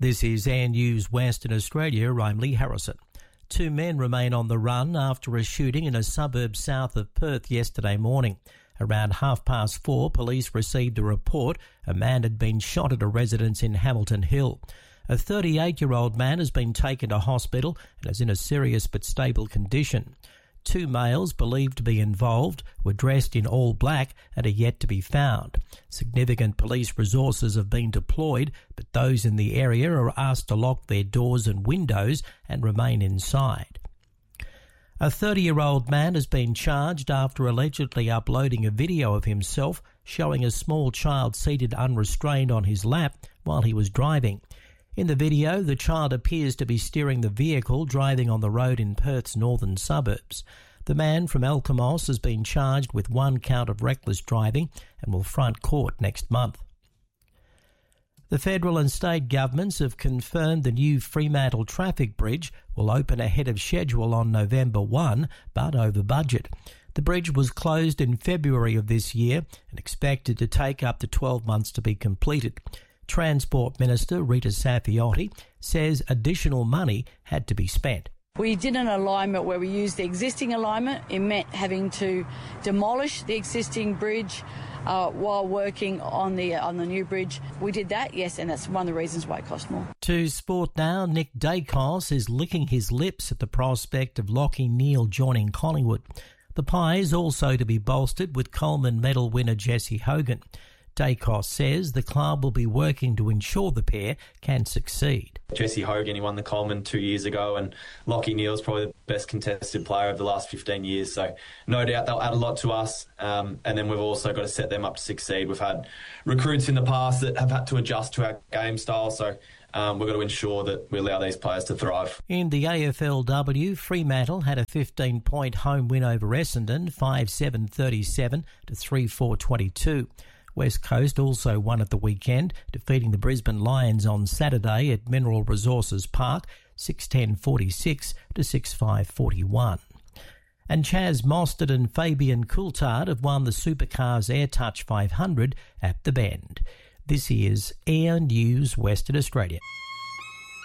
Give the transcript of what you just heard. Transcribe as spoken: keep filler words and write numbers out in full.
This is Air News Western Australia. I'm Lee Harrison. Two men remain on the run after a shooting in a suburb south of Perth yesterday morning. Around half past four, police received a report a man had been shot at a residence in Hamilton Hill. A thirty-eight-year-old man has been taken to hospital and is in a serious but stable condition. Two males believed to be involved were dressed in all black and are yet to be found. Significant police resources have been deployed, but those in the area are asked to lock their doors and windows and remain inside. A thirty-year-old man has been charged after allegedly uploading a video of himself showing a small child seated unrestrained on his lap while he was driving. In the video, the child appears to be steering the vehicle driving on the road in Perth's northern suburbs. The man from Alkimos has been charged with one count of reckless driving and will front court next month. The federal and state governments have confirmed the new Fremantle traffic bridge will open ahead of schedule on November first, but over budget. The bridge was closed in February of this year and expected to take up to twelve months to be completed. Transport Minister Rita Saffioti says additional money had to be spent. We did an alignment where we used the existing alignment. It meant having to demolish the existing bridge uh, while working on the on the new bridge. We did that, yes, and that's one of the reasons why it cost more. To sport now, Nick Dacos is licking his lips at the prospect of Lachie Neale joining Collingwood. The Pies also to be bolstered with Coleman medal winner Jesse Hogan. Dacos says the club will be working to ensure the pair can succeed. Jesse Hogan, he won the Coleman two years ago, and Lachie Neale's probably the best contested player of the last fifteen years, so no doubt they'll add a lot to us, um, and then we've also got to set them up to succeed. We've had recruits in the past that have had to adjust to our game style, so um, we've got to ensure that we allow these players to thrive. In the A F L W, Fremantle had a fifteen-point home win over Essendon, five seven thirty-seven to three four twenty-two. West Coast also won at the weekend, defeating the Brisbane Lions on Saturday at Mineral Resources Park, six ten forty-six to six five forty-one. And Chaz Mostert and Fabian Coulthard have won the Supercars AirTouch five hundred at the Bend. This is Air News Western Australia.